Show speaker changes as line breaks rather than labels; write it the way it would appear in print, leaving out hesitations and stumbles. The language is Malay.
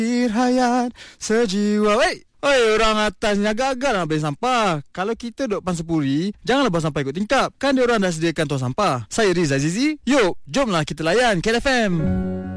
Hayat sejiwa. Oi, orang atasnya gagal nak beli sampah. Kalau kita duduk pansapuri, janganlah buang sampah ikut tingkap. Kan dia orang dah sediakan tong sampah. Saya Riz Azizi. Yuk, jomlah kita layan KLFM.